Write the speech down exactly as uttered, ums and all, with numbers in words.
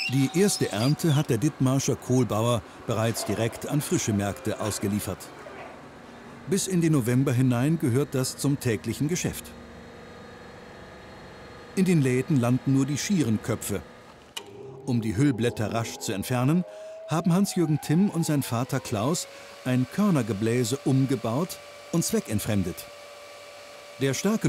Die erste Ernte hat der Dithmarscher Kohlbauer bereits direkt an frische Märkte ausgeliefert. Bis in den November hinein gehört das zum täglichen Geschäft. In den Läden landen nur die schieren Köpfe. Um die Hüllblätter rasch zu entfernen, haben Hans-Jürgen Timm und sein Vater Klaus ein Körnergebläse umgebaut und zweckentfremdet. Der starke